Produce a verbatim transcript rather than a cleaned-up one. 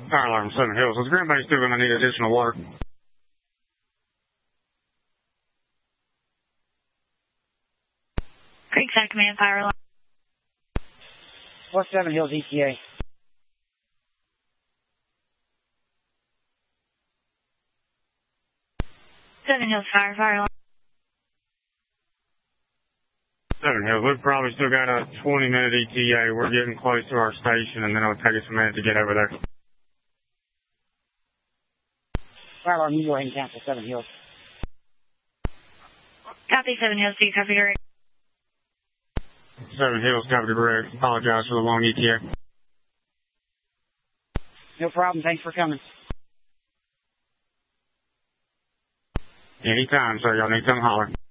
Fire alarm, Seven Hills. Is Grand Bay still going to need additional water? Creekside Command, fire alarm. What's Seven Hills E T A? Seven Hills fire, fire alarm. Seven Hills, we've probably still got a twenty minute E T A. We're getting close to our station, and then it'll take us a minute to get over there. Fire alarm, you go ahead and cancel Seven Hills. Copy, Seven Hills, do you copy direct? Seven Hills, copy direct. Apologize for the long E T A. No problem, thanks for coming. Anytime, sir. Y'all need to come holler.